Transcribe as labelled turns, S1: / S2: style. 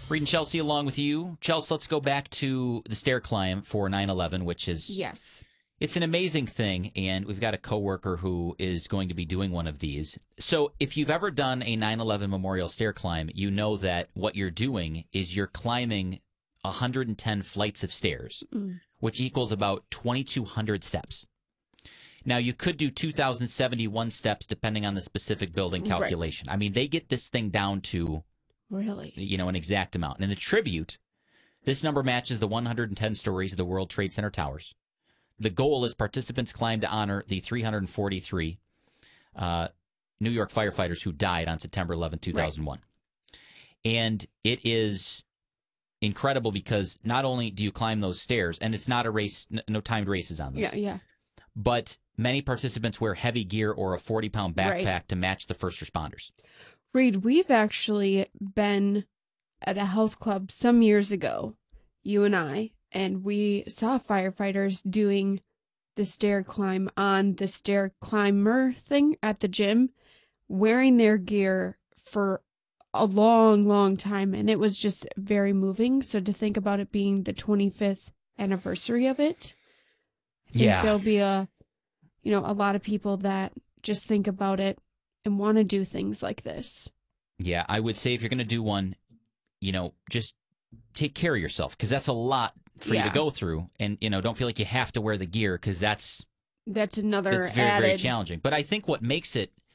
S1: Reading Chelsea along with you. Chelsea, let's go back to the stair climb for 9/11, which is...
S2: Yes.
S1: It's an amazing thing, and we've got a coworker who is going to be doing one of these. So if you've ever done a 9/11 memorial stair climb, you know that what you're doing is you're climbing 110 flights of stairs, which equals about 2,200 steps. Now, you could do 2,071 steps depending on the specific building calculation. Right. I mean, they get this thing down to...
S2: Really?
S1: An exact amount. And in the tribute, this number matches the 110 stories of the World Trade Center towers. The goal is participants climb to honor the 343 New York firefighters who died on September 11, 2001. Right. And it is incredible because not only do you climb those stairs, and it's not a race, no timed races on this.
S2: Yeah.
S1: But many participants wear heavy gear or a 40-pound backpack to match the first responders.
S2: Reed, we've actually been at a health club some years ago, you and I, and we saw firefighters doing the stair climb on the stair climber thing at the gym, wearing their gear for a long, long time. And it was just very moving. So to think about it being the 25th anniversary of it, I think there'll be a lot of people that just think about it and want to do things like this.
S1: Yeah, I would say if you're going to do one, just take care of yourself because that's a lot for you to go through. And, don't feel like you have to wear the gear because that's very, very challenging. But I think what makes it